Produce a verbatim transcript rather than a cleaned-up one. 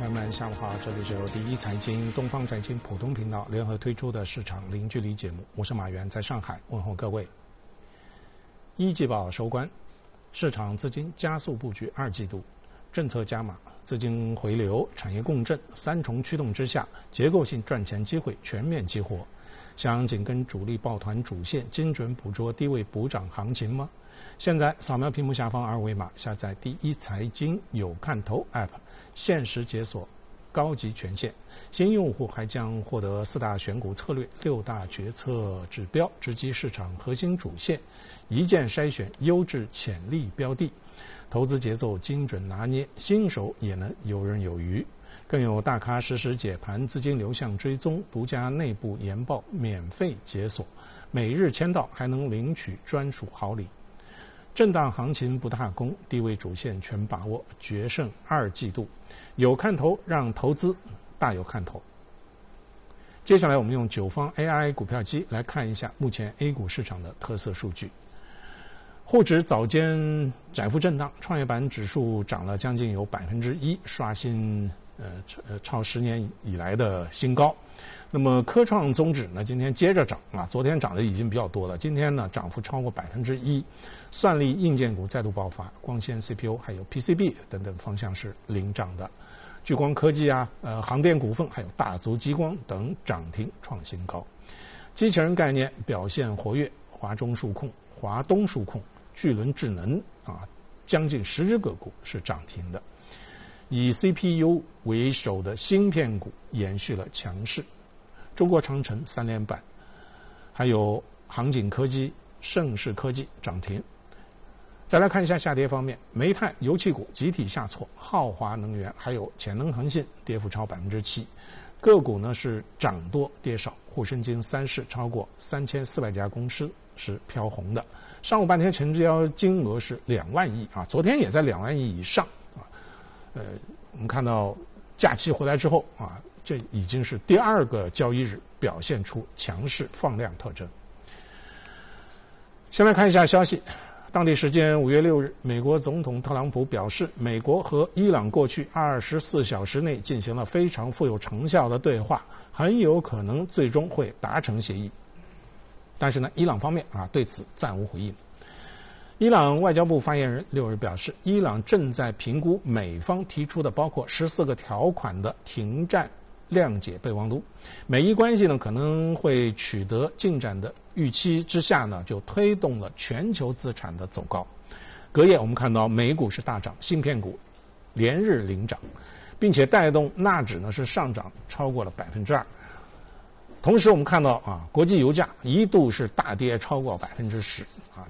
朋友们，下午好！这里是由第一财经、东方财经普通频道联合推出的市场零距离节目，我是马原，在上海问候各位。一季报收官，市场资金加速布局二季度，政策加码、资金回流、产业共振三重驱动之下，结构性赚钱机会全面激活。想紧跟主力抱团主线，精准捕捉低位补涨行情吗？现在扫描屏幕下方二维码，下载第一财经有看头 App， 限时解锁高级权限。新用户还将获得四大选股策略、六大决策指标，直击市场核心主线，一键筛选优质潜力标的，投资节奏精准拿捏，新手也能游刃有余。更有大咖实时解盘、资金流向追踪、独家内部研报免费解锁，每日签到还能领取专属好礼。震荡行情不大攻，低位主线全把握，决胜二季度。有看头，让投资大有看头。接下来我们用九方 A I 股票机来看一下目前 A 股市场的特色数据。沪指早间窄幅震荡，创业板指数涨了将近有百分之一，刷新呃超十年以来的新高。那么科创综指呢，今天接着涨啊，昨天涨的已经比较多了，今天呢涨幅超过百分之一。算力硬件股再度爆发，光纤 C P U 还有 P C B 等等方向是领涨的。聚光科技啊，呃航电股份还有大族激光等涨停创新高。机器人概念表现活跃，华中数控、华东数控、巨轮智能啊，将近十只个股是涨停的。以 C P U 为首的芯片股延续了强势，中国长城三连板，还有航景科技、盛世科技涨停。再来看一下下跌方面，煤炭、油气股集体下挫，浩华能源还有潜能恒信跌幅超百分之七。个股呢是涨多跌少，沪深金三市超过三千四百家公司是飘红的。上午半天成交金额是两万亿啊，昨天也在两万亿以上啊。呃，我们看到假期回来之后啊，这已经是第二个交易日表现出强势放量特征。先来看一下消息。当地时间五月六日，美国总统特朗普表示，美国和伊朗过去二十四小时内进行了非常富有成效的对话，很有可能最终会达成协议。但是呢，伊朗方面啊对此暂无回应。伊朗外交部发言人六日表示，伊朗正在评估美方提出的包括十四个条款的停战谅解备忘录，美伊关系呢可能会取得进展的预期之下呢，就推动了全球资产的走高。隔夜我们看到美股是大涨，芯片股连日领涨，并且带动纳指呢是上涨超过了百分之二。同时我们看到啊，国际油价一度是大跌超过百分之十啊，